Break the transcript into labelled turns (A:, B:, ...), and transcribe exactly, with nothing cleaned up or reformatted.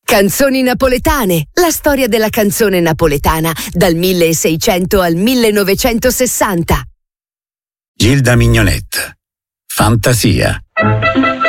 A: Canzoni napoletane, la storia della canzone napoletana dal milleseicento al millenovecentosessanta.
B: Gilda Mignonette, Fantasia.